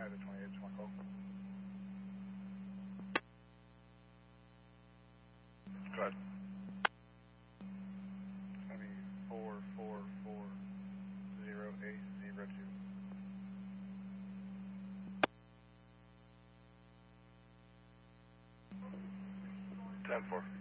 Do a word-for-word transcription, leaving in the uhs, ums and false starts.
United twenty-eight, it's my call. Go ahead. It's going to be four four four zero eight zero two. ten four.